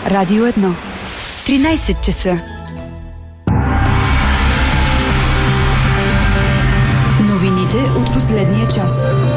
Радио 1. 13 часа. Новините от последния час.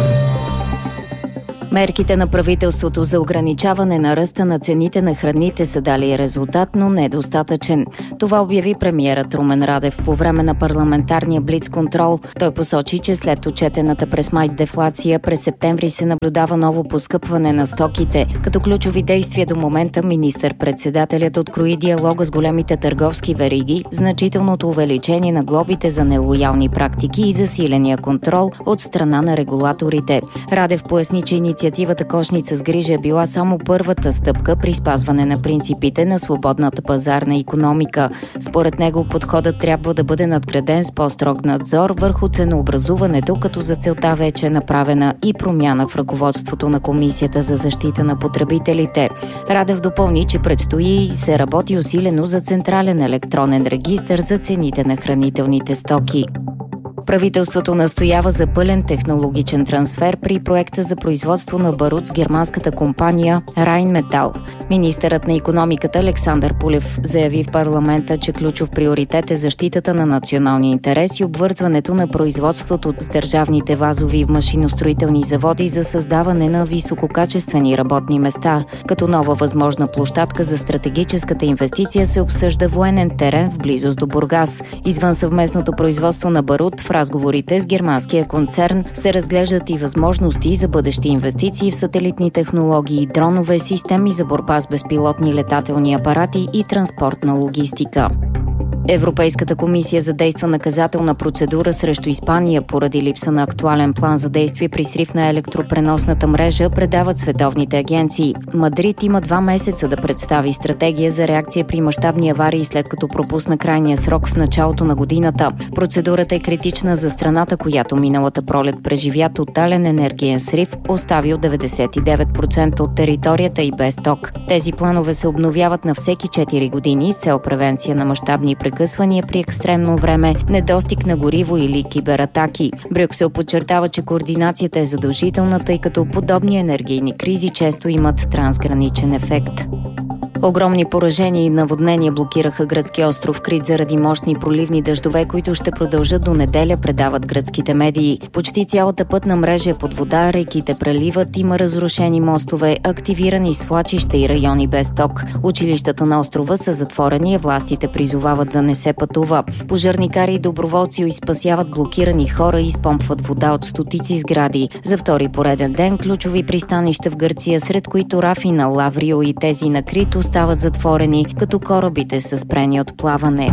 Мерките на правителството за ограничаване на ръста на цените на храните са дали резултат, но недостатъчен. Това обяви премиерът Румен Радев по време на парламентарния блицконтрол. Той посочи, че след отчетената през май дефлация, през септември се наблюдава ново поскъпване на стоките. Като ключови действия до момента министър-председателят открои диалога с големите търговски вериги, значителното увеличение на глобите за нелоялни практики и засиления контрол от страна на регулаторите. Радев поясни, че инициативата Кошница с грижа е била само първата стъпка при спазване на принципите на свободната пазарна икономика. Според него подходът трябва да бъде надграден с по-строг надзор върху ценообразуването, като за целта вече е направена и промяна в ръководството на Комисията за защита на потребителите. Радев допълни, че предстои и се работи усилено за централен електронен регистър за цените на хранителните стоки. Правителството настоява за пълен технологичен трансфер при проекта за производство на барут с германската компания Rheinmetall. Министърът на икономиката Александър Пулев заяви в парламента, че ключов приоритет е защитата на националния интерес и обвързването на производството с държавните вазови и машиностроителни заводи за създаване на висококачествени работни места. Като нова възможна площадка за стратегическата инвестиция се обсъжда военен терен в близост до Бургас. Извън съвместното производство на барут, в разговорите с германския концерн се разглеждат и възможности за бъдещи инвестиции в сателитни технологии, дронове, системи за борба с безпилотни летателни апарати и транспортна логистика. Европейската комисия задейства наказателна процедура срещу Испания поради липса на актуален план за действие при срив на електропреносната мрежа, предават световните агенции. Мадрид има 2 месеца да представи стратегия за реакция при мащабни аварии, след като пропусна крайния срок в началото на годината. Процедурата е критична за страната, която миналата пролет преживя тотален енергиен срив, оставил 99% от територията и без ток. Тези планове се обновяват на всеки 4 години с цел превенция на мащабни прекъсвания при екстремно време, недостиг на гориво или кибератаки. Брюксел подчертава, че координацията е задължителна, тъй като подобни енергийни кризи често имат трансграничен ефект. Огромни поражения и наводнения блокираха гръцки остров Крит заради мощни проливни дъждове, които ще продължат до неделя, предават гръцките медии. Почти цялата пътна мрежа е под вода, реките преливат, има разрушени мостове, активирани свлачища и райони без ток. Училищата на острова са затворени, властите призовават да не се пътува. Пожарникари и доброволци изпасяват блокирани хора и изпомпват вода от стотици сгради. За втори пореден ден ключови пристанища в Гърция, сред които Рафина, Лаврио и тези на Крит, стават затворени, като корабите са спрени от плаване.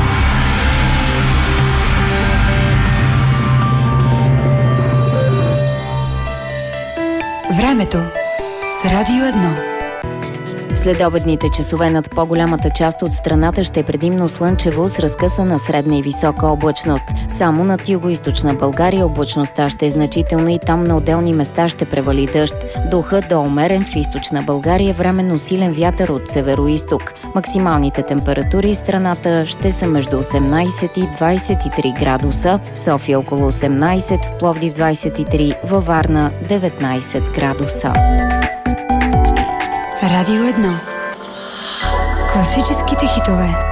Времето с Радио 1. В следобедните часове над по-голямата част от страната ще е предимно слънчево с разкъсана средна и висока облачност. Само над югоизточна България облачността ще е значителна и там на отделни места ще превали дъжд. Духът до умерен в източна България, временно силен вятър от североизток. Максималните температури в страната ще са между 18 и 23 градуса, в София около 18, в Пловдив 23, във Варна 19 градуса. Радио 1. Класическите хитове.